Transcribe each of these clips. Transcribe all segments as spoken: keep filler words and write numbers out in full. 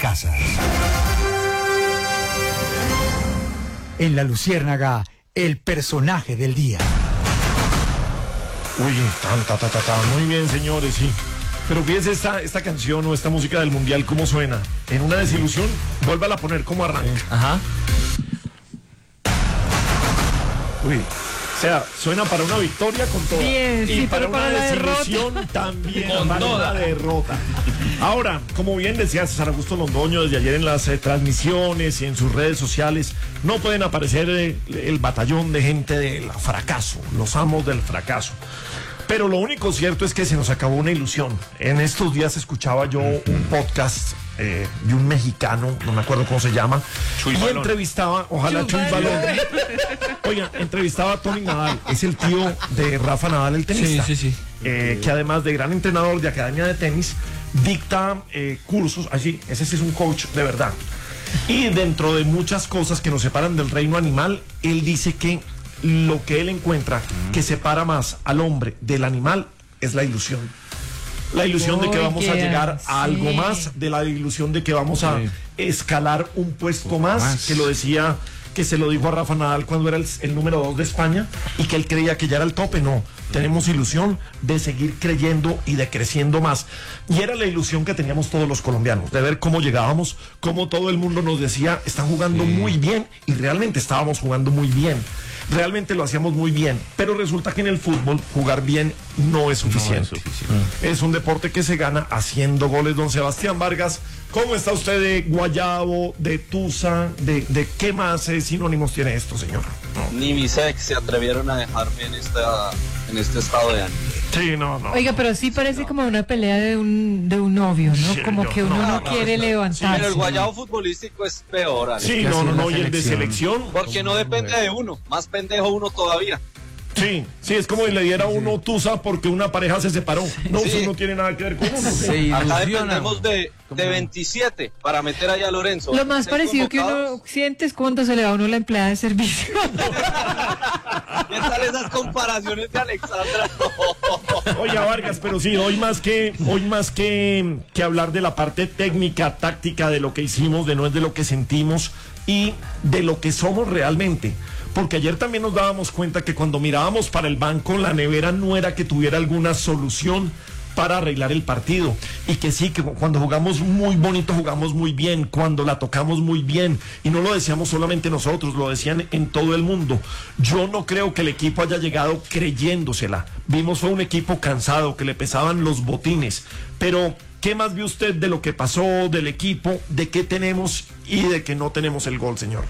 Casas. En La Luciérnaga, el personaje del día. Uy, tan, ta, ta, ta, ta. Muy bien, señores, sí. Pero fíjense esta, esta canción o esta música del mundial, cómo suena. En una desilusión, vuélvala a poner como arranca. Ajá. Uy. O sea, suena para una victoria con toda. Bien, y sí, para pero una para la desilusión derrota. también. Con para toda. una derrota. Ahora, como bien decía César Augusto Londoño desde ayer en las eh, transmisiones y en sus redes sociales, no pueden aparecer eh, el batallón de gente del fracaso, los amos del fracaso. Pero lo único cierto es que se nos acabó una ilusión. En estos días escuchaba yo un podcast eh, de un mexicano, no me acuerdo cómo se llama, Chuy y Balón. entrevistaba, ojalá Chuy Balón. Oigan, entrevistaba a Tony Nadal, es el tío de Rafa Nadal, el tenista. Sí, sí, sí. Eh, que además de gran entrenador de academia de tenis, dicta eh, cursos, allí, ese sí es un coach de verdad. Y dentro de muchas cosas que nos separan del reino animal, él dice que lo que él encuentra que separa más al hombre del animal es la ilusión. La ilusión de que vamos a Oigan, llegar a algo sí. más, de la ilusión de que vamos a Sí. escalar un puesto más, más. que lo decía, que se lo dijo a Rafa Nadal cuando era el, el número dos de España y que él creía que ya era el tope. No, tenemos ilusión de seguir creyendo y de creciendo más. Y era la ilusión que teníamos todos los colombianos, de ver cómo llegábamos, cómo todo el mundo nos decía, están jugando Sí. muy bien, y realmente estábamos jugando muy bien. Realmente lo hacíamos muy bien, pero resulta que en el fútbol jugar bien no es suficiente. No es suficiente. Es un deporte que se gana haciendo goles. Don Sebastián Vargas, ¿cómo está usted de Guayabo, de Tusa, de, de qué más eh, sinónimos tiene esto, señor? No. Ni mis ex se atrevieron a dejarme en, esta, en este estado de ánimo. Sí, no, no. Oiga, pero sí parece como una pelea de un, de un novio, ¿no? Sí, Como yo- que uno no, no, no, quiere Pero levantarse. el guayabo futbolístico es peor, Alex. Sí, que no, así no, es la no, y el de selección. selección. Porque no depende de uno, más pendejo uno todavía. Sí, sí, es como si le diera a uno Tusa porque una pareja se separó. No, Sí. eso no tiene nada que ver con uno. Se Acá ilusiona. dependemos de, de veintisiete para meter allá a Lorenzo. Lo más Estén parecido que convocados. uno siente es cuando se le va a uno la empleada de servicio. ¿Qué tal esas comparaciones de Alexandra? Oiga, Vargas, pero sí, hoy más que hoy más que, que hablar de la parte técnica, táctica, de lo que hicimos, de no es de lo que sentimos y de lo que somos realmente. Porque ayer también nos dábamos cuenta que cuando mirábamos para el banco, la nevera no era que tuviera alguna solución para arreglar el partido, y que sí, que cuando jugamos muy bonito, jugamos muy bien, cuando la tocamos muy bien, y no lo decíamos solamente nosotros, lo decían en todo el mundo. Yo no creo que el equipo haya llegado creyéndosela. Vimos fue un equipo cansado, que le pesaban los botines, pero ¿qué más vio usted de lo que pasó del equipo, de qué tenemos y de que no tenemos el gol, señor?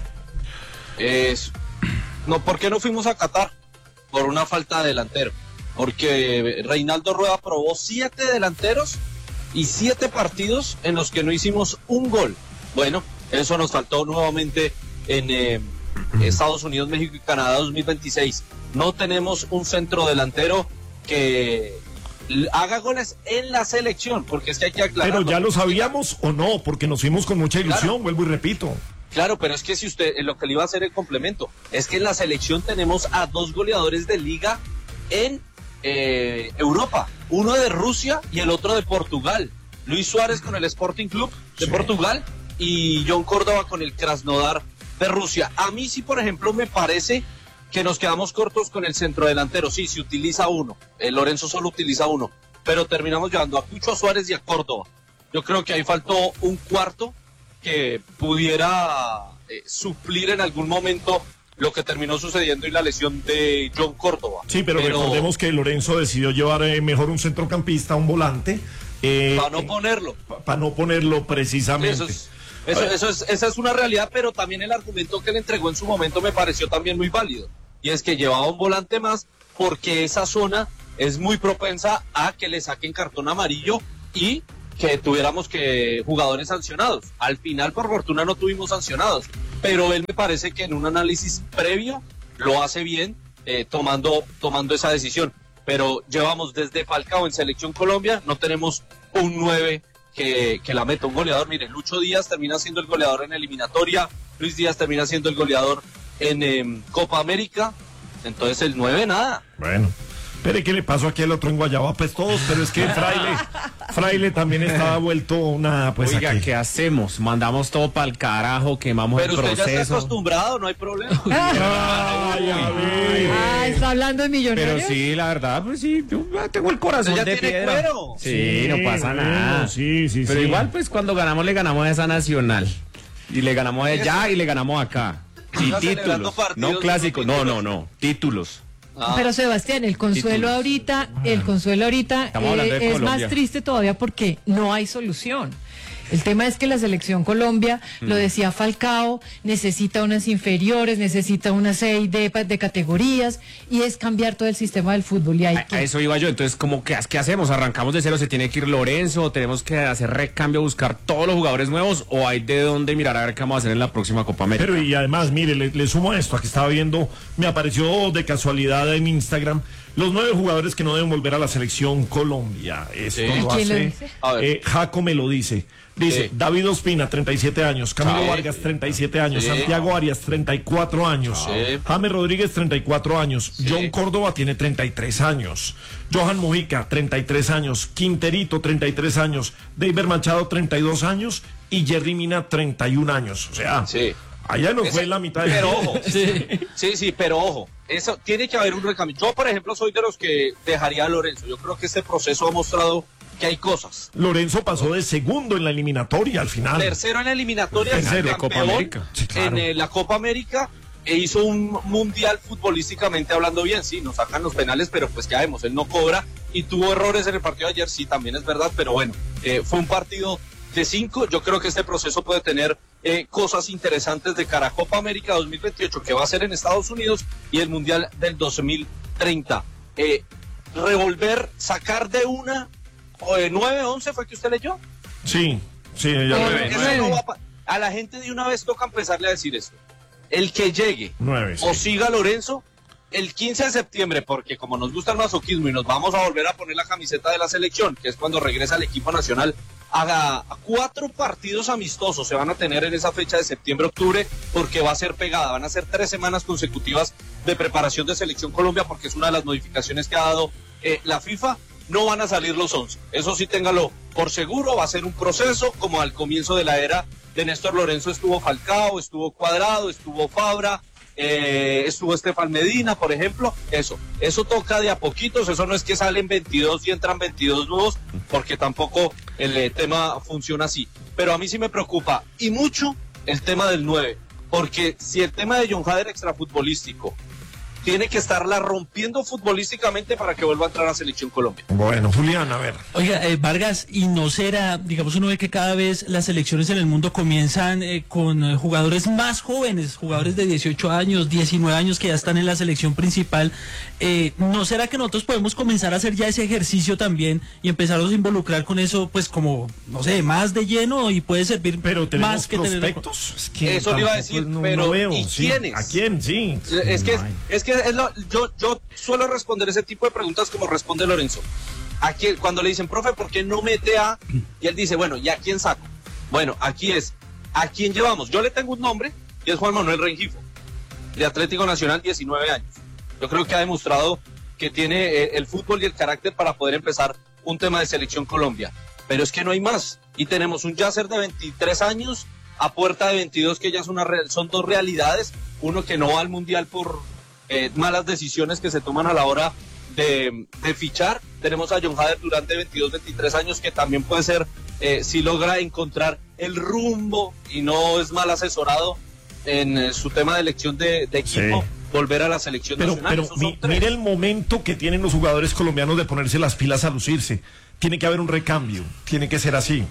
Es- no, ¿por qué no fuimos a Qatar? Por una falta de delantero. Porque Reinaldo Rueda probó siete delanteros y siete partidos en los que no hicimos un gol. Bueno, eso nos faltó nuevamente en eh, Estados Unidos, México y Canadá dos mil veintiséis. No tenemos un centro delantero que l- haga goles en la selección, porque es que hay que aclarar. Pero ya lo sabíamos o no, porque nos fuimos con mucha ilusión, Claro. vuelvo y repito. Claro, pero es que si usted, eh, lo que le iba a hacer el complemento, es que en la selección tenemos a dos goleadores de liga en eh, Europa, uno de Rusia y el otro de Portugal. Luis Suárez con el Sporting Club de Sí. Portugal y John Córdoba con el Krasnodar de Rusia. A mí sí, por ejemplo, me parece que nos quedamos cortos con el centrodelantero. Sí, se utiliza uno, eh, Lorenzo solo utiliza uno, pero terminamos llevando a Cucho, a Suárez y a Córdoba. Yo creo que ahí faltó un cuarto que pudiera eh, suplir en algún momento lo que terminó sucediendo y la lesión de John Córdoba. Sí, pero, recordemos que Lorenzo decidió llevar eh, mejor un centrocampista, un volante. Eh, para no ponerlo. Para no ponerlo precisamente. Eso es, eso, eso es, esa es una realidad, pero también el argumento que le entregó en su momento me pareció también muy válido. Y es que llevaba un volante más porque esa zona es muy propensa a que le saquen cartón amarillo y que tuviéramos que jugadores sancionados. Al final, por fortuna, no tuvimos sancionados, pero él me parece que en un análisis previo lo hace bien, eh, tomando, tomando esa decisión. Pero llevamos desde Falcao en Selección Colombia, no tenemos un nueve que, que la meta, un goleador. Miren, Lucho Díaz termina siendo el goleador en eliminatoria, Luis Díaz termina siendo el goleador en eh, Copa América, entonces el nueve nada. Bueno, Espere, ¿qué le pasó aquí al otro en Guayaba? Pues todos, pero es que Fraile, Fraile también estaba vuelto una, pues Oiga, aquí. ¿qué hacemos? Mandamos todo para el carajo, quemamos Pero el usted proceso. ya está acostumbrado, no hay problema. Ay, a ver. Ah, está hablando de millonarios. Pero sí, la verdad, pues sí, yo tengo el corazón Ya de tiene piedra. cuero. Sí, no pasa bueno, nada. sí, sí, Pero sí. igual, pues cuando ganamos, le ganamos a esa nacional. Y le ganamos allá y le ganamos acá. Y Está celebrando títulos. partidos, No clásicos, no no, títulos. no, no. Títulos. Ah, Pero Sebastián, el consuelo Títulos. ahorita, el consuelo ahorita Estamos hablando de eh, es Colombia. más triste todavía porque no hay solución. El tema es que la selección Colombia, lo decía Falcao, necesita unas inferiores, necesita una serie de, de categorías y es cambiar todo el sistema del fútbol. Y hay A, que... a eso iba yo. Entonces, ¿cómo, qué, ¿qué hacemos? ¿Arrancamos de cero? ¿Se tiene que ir Lorenzo? ¿Tenemos que hacer recambio, buscar todos los jugadores nuevos? ¿O hay de dónde mirar a ver qué vamos a hacer en la próxima Copa América? Pero y además, mire, le, le sumo a esto, aquí estaba viendo, me apareció de casualidad en Instagram, los nueve jugadores que no deben volver a la selección Colombia. Esto Sí. lo ¿Quién lo hace, dice? A ver. eh, Jaco me lo dice. Dice, Sí. David Ospina, treinta y siete años, Camilo Sí. Vargas, treinta y siete años, Sí. Santiago Arias, treinta y cuatro años, Sí. James Rodríguez, treinta y cuatro años, John Córdoba tiene treinta y tres años, Johan Mujica, treinta y tres años, Quinterito, treinta y tres años, David Machado, treinta y dos años y Jerry Mina, treinta y un años. O sea, Sí. allá nos Ese- fue la mitad del Pero tiempo. ojo, sí, sí, pero ojo, eso tiene que haber un recambio. Yo, por ejemplo, soy de los que dejaría a Lorenzo. Yo creo que este proceso ha mostrado que hay cosas. Lorenzo pasó de segundo en la eliminatoria al final. Tercero en la eliminatoria, Tercero, campeón Copa América. Sí, claro. en eh, la Copa América e hizo un mundial futbolísticamente hablando bien. Sí, nos sacan los penales, pero pues ya vemos, él no cobra y tuvo errores en el partido de ayer, sí, también es verdad, pero bueno, eh, fue un partido de cinco. Yo creo que este proceso puede tener eh, cosas interesantes de cara a Copa América dos mil veintiocho, que va a ser en Estados Unidos, y el Mundial del dos mil treinta. Eh, revolver, sacar de una, o de nueve, once, ¿fue que usted leyó? Sí, sí, ya Nueve. lo Eso no va a, pa- a la gente de una vez toca empezarle a decir esto. El que llegue Nueve, sí. o siga Lorenzo el quince de septiembre, porque como nos gusta el masoquismo y nos vamos a volver a poner la camiseta de la selección, que es cuando regresa el equipo nacional, haga cuatro partidos amistosos se van a tener en esa fecha de septiembre-octubre, porque va a ser pegada, van a ser tres semanas consecutivas de preparación de Selección Colombia, porque es una de las modificaciones que ha dado eh, la FIFA. No van a salir los once, eso sí téngalo por seguro, va a ser un proceso como al comienzo de la era de Néstor Lorenzo. Estuvo Falcao, estuvo Cuadrado, estuvo Fabra, eh, estuvo Estefan Medina, por ejemplo. Eso, eso toca de a poquitos, eso no es que salen veintidós y entran veintidós nuevos, porque tampoco el eh, tema funciona así. Pero a mí sí me preocupa, y mucho, el tema del nueve, porque si el tema de John Hader extrafutbolístico tiene que estarla rompiendo futbolísticamente para que vuelva a entrar a Selección Colombia. Bueno, Julián, a ver. Oiga, eh, Vargas, y no será, digamos, uno ve que cada vez las selecciones en el mundo comienzan eh, con eh, jugadores más jóvenes, jugadores de dieciocho años, diecinueve años que ya están en la selección principal. Eh, ¿No será que nosotros podemos comenzar a hacer ya ese ejercicio también y empezarnos a involucrar con eso, pues como, no sé, más de lleno y puede servir Pero tenemos más que tener... prospectos. Es que Eso le iba a tampoco decir, no- pero no veo, ¿y sí. quiénes? ¿A quién? Sí. Es que, es que es lo- yo, yo suelo responder ese tipo de preguntas como responde Lorenzo. Aquí, cuando le dicen, profe, ¿por qué no mete a...? Y él dice, bueno, ¿y a quién saco? Bueno, aquí es, ¿a quién llevamos? Yo le tengo un nombre, y es Juan Manuel Rengifo, de Atlético Nacional, diecinueve años. Yo creo que ha demostrado que tiene eh, el fútbol y el carácter para poder empezar un tema de Selección Colombia. Pero es que no hay más. Y tenemos un Yasser de veintitrés años, a puerta de veintidós, que ya es una re- son dos realidades. Uno que no va al Mundial por eh, malas decisiones que se toman a la hora de, de fichar. Tenemos a John Hader Durán de veintidós, veintitrés años, que también puede ser, eh, si logra encontrar el rumbo y no es mal asesorado en eh, su tema de elección de, de equipo, Sí. volver a la selección Pero, nacional. pero Esos son mi- tres. mire el momento que tienen los jugadores colombianos de ponerse las pilas a lucirse. Tiene que haber un recambio. Tiene que ser así.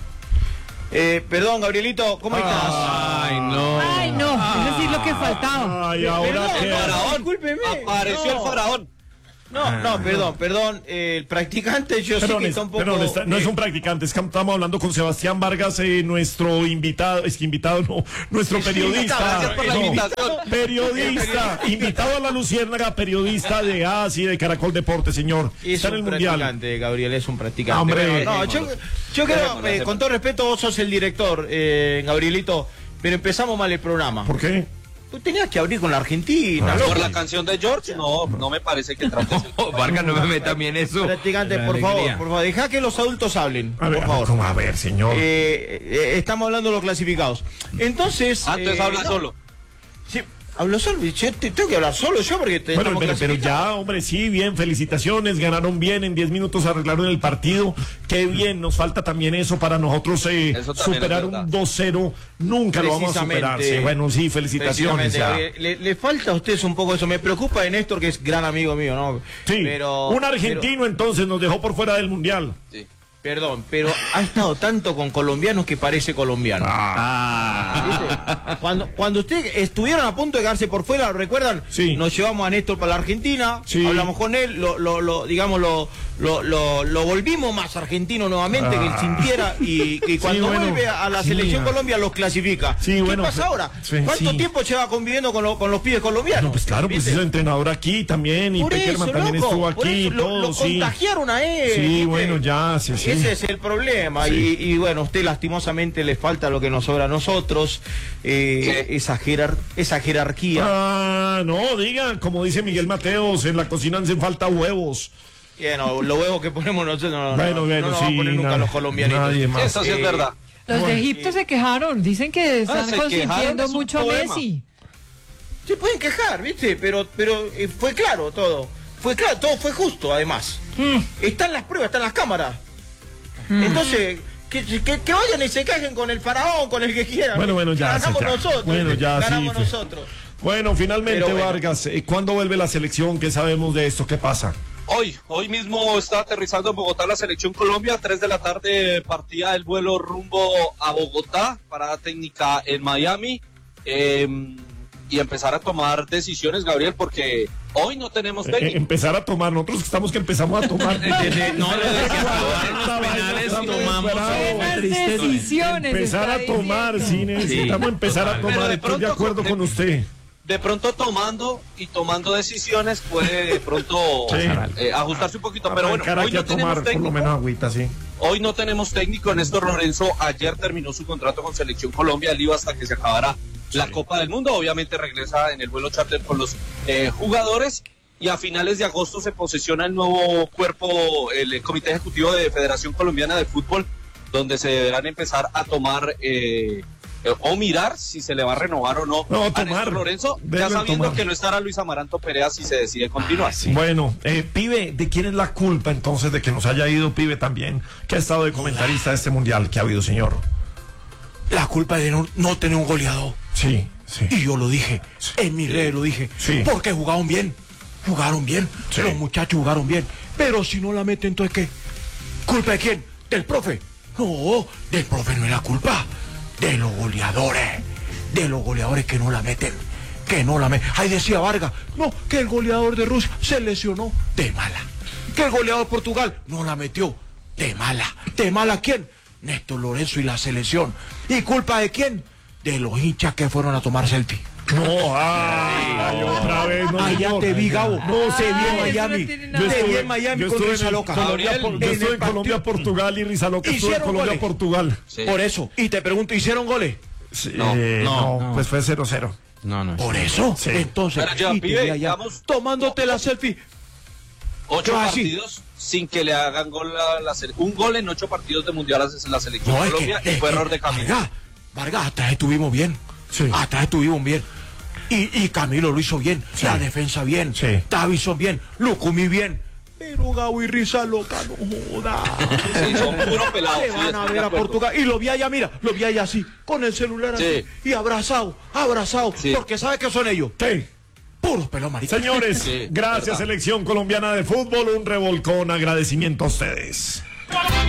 Eh, perdón, Gabrielito, ¿cómo estás? Ay, no. Ay, no, es decir lo que faltaba. Ay, ahora Perdón, que. El faraón. Discúlpeme. Apareció No. el faraón. No, no, perdón, perdón. eh, el practicante yo sé Perdón, que es- está un poco... perdón, está- no es eh, un practicante, es que estamos hablando con Sebastián Vargas, eh, nuestro invitado, es que invitado no, nuestro periodista. Gracias por la no, invitación. periodista, invitado a la Luciérnaga, periodista de A S I, de Caracol Deporte, señor. Es Está en el un Mundial. practicante, Gabriel, es un practicante. Hombre. Pero no, yo, yo creo, Dejémoslo, eh, dejémoslo. con todo respeto, vos sos el director, eh, Gabrielito, pero empezamos mal el programa. ¿Por qué? Tú tenías que abrir con la Argentina, Por loco. la canción de George, no, no me parece que trates el Oh, Vargas, no me meta a mí en eso. Practicante, La por alegría. favor, por favor, deja que los adultos hablen, A ver, por favor. ¿cómo? A ver, señor. Eh, eh, estamos hablando de los clasificados. Entonces. Ah, entonces eh, habla no, solo. Sí, hablo solo. Yo te- tengo que hablar solo yo porque te Bueno, estamos pero, pero clasificados. ya, hombre, sí, bien, felicitaciones, ganaron bien, en diez minutos arreglaron el partido, qué bien, nos falta también eso para nosotros eh, Eso también superar es verdad. un dos cero, nunca lo vamos a superar. Precisamente. Sí, bueno, sí, felicitaciones. Precisamente, Ya. Gabriel, Le, le falta a ustedes un poco eso. Me preocupa de Néstor, que es gran amigo mío, ¿no? Sí, pero, un argentino entonces nos dejó por fuera del Mundial. Sí. pero- perdón, pero ha estado tanto con colombianos que parece colombiano. ¿Viste? Cuando, cuando ustedes estuvieron a punto de quedarse por fuera, ¿lo recuerdan? Sí. Nos llevamos a Néstor para la Argentina, Sí. hablamos con él, lo, lo, lo, digamos, lo, lo, lo, lo volvimos más argentino nuevamente, que él sintiera y que cuando bueno, vuelve a la sí, selección ah. Colombia los clasifica. Sí, ¿Qué bueno, pasa fe- ahora? sí, ¿Cuánto sí. tiempo lleva conviviendo con, lo- con los pibes colombianos? No, pues claro, pues ¿Viste? es entrenador aquí también, y Por Peckerman eso, también loco, estuvo por aquí, eso, lo, todo, lo sí. contagiaron a él. Sí, ¿viste? bueno, ya, sí, sí. Ese es el problema. Sí. Y, y bueno, a usted lastimosamente le falta lo que nos sobra a nosotros, eh, ¿Qué? esa, jerar- esa jerarquía. Ah, no, digan, como dice Miguel Mateos, en la cocina hacen falta huevos. Bueno, los huevos que ponemos nosotros no, no, Bueno, no, bueno, no nos sí, van a poner nunca nada, los colombianitos. nadie más. Eso sí es Eh, verdad. Los de Egipto se quejaron, dicen que están Ah, se quejaron, consintiendo es un mucho a problema. Messi. Se pueden quejar, ¿viste? Pero, pero eh, fue claro todo. Fue claro, todo fue justo, además. Están las pruebas, están las cámaras. Entonces, que, que, que vayan y se quejen con el faraón, con el que quieran. Bueno, bueno, ya, Ganamos sí, ya. nosotros. Bueno, ya, ganamos sí, nosotros. Bueno, finalmente, Pero bueno. Vargas, eh, ¿cuándo vuelve la selección? ¿Qué sabemos de esto? ¿Qué pasa? Hoy, hoy mismo está aterrizando en Bogotá la selección Colombia. tres de la tarde partía el vuelo rumbo a Bogotá, parada técnica en Miami. eh, y empezar a tomar decisiones, Gabriel, porque hoy no tenemos Eh, técnico. empezar a tomar, nosotros estamos que empezamos a tomar. Desde- no, desde que acabaron los penales tomamos. Buenas triste. decisiones. Empezar está a tomar, diciendo. sí, necesitamos Sí, empezar a total. tomar. Pero de Estoy de pronto, acuerdo de- con usted. De pronto tomando y tomando decisiones puede de pronto Sí. eh, ajustarse un poquito. Pero bueno, Arrancar hoy aquí no a tomar tenemos por lo técnico. menos agüita, sí. Hoy no tenemos técnico. Néstor Lorenzo ayer terminó su contrato con Selección Colombia. Él iba hasta que se acabara la Copa del Mundo. Obviamente regresa en el vuelo charter con los eh, jugadores. Y a finales de agosto se posesiona el nuevo cuerpo, el eh, Comité Ejecutivo de Federación Colombiana de Fútbol, donde se deberán empezar a tomar eh, eh, o mirar si se le va a renovar o no, No, a tomar. Néstor Lorenzo, ya Deben sabiendo tomar. que no estará Luis Amaranto Perea si se decide continuar. Bueno, eh, Pibe, ¿de quién es la culpa entonces de que nos haya ido Pibe también, que ha estado de comentarista de este mundial que ha habido, señor? La culpa es de no, no tener un goleador. Sí, sí. Y yo lo dije, en mis redes lo dije, Sí. porque jugaron bien, jugaron bien, Sí. los muchachos jugaron bien, pero si no la meten, entonces ¿qué? ¿Culpa de quién? ¿Del profe? No, del profe no es la culpa, de los goleadores, de los goleadores que no la meten, que no la meten. Ahí decía Vargas, no, que el goleador de Rusia se lesionó de mala, que el goleador de Portugal no la metió de mala, de mala ¿quién? Néstor Lorenzo y la selección. ¿Y culpa de quién? De los hinchas que fueron a tomar selfie. No, ay, otra vez, no, Allá señor. te vi, Gabo. No, te vi en eso no Miami. tiene Te nada. Yo vi estuve- en Miami yo con estuve en Risa el- Loca. Gabriel, Yo En estuve el en Colombia, partido- Portugal y Rizaloca estuvo en Hicieron Colombia, goles. Portugal. Sí. Por eso. Y te pregunto, ¿hicieron goles? Sí, No, eh, no, no, pues fue cero cero. No, no. Por eso. Sí. Entonces, Pero ya, y te pibe, vi allá digamos- tomándote la selfie. Ocho ¿Qué vas a decir? partidos sin que le hagan gol a la selección. Un gol en ocho partidos de mundial hace la selección No, es que, Colombia y es fue que, error de Camilo. Vargas, Vargas, atrás estuvimos bien. Sí. Atrás estuvimos bien. Y, y Camilo lo hizo bien. Sí. La defensa bien. Sí. Davison bien. Lucumí bien. Pero Gabo y Risa Loca, no joda. Sí, son puro pelado. Se sí, van a estoy de ver a acuerdo. Portugal. Y lo vi allá, mira, lo vi allá así, con el celular Sí. así. Y abrazado, abrazado. Sí. Porque ¿sabe qué son ellos? Sí. Puros pelos maricas. Señores, Sí, gracias verdad. Selección Colombiana de Fútbol, un revolcón, agradecimiento a ustedes.